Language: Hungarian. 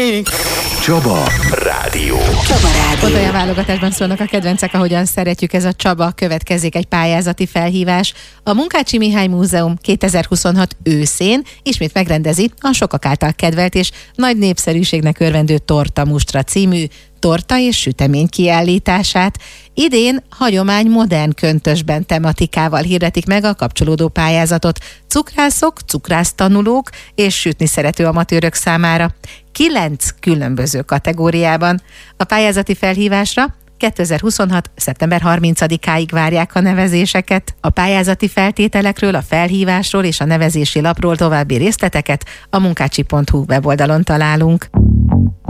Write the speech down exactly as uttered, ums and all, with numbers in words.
Csaba Rádió. Csaba Rádió. Ott olyan válogatásban szólnak a kedvencek, ahogyan szeretjük, ez a Csaba. Következik egy pályázati felhívás. A Munkácsi Mihály Múzeum kétezer-huszonhat őszén ismét megrendezi a sokak által kedvelt és nagy népszerűségnek örvendő Torta Mustra című torta és sütemény kiállítását. Idén hagyomány modern köntösben tematikával hirdetik meg a kapcsolódó pályázatot cukrászok, cukrásztanulók és sütni szerető amatőrök számára. Kilenc különböző kategóriában. A pályázati felhívásra kétezer-huszonhat. szeptember harmincadikáig várják a nevezéseket. A pályázati feltételekről, a felhívásról és a nevezési lapról további részleteket a munkácsi pont hu weboldalon találunk.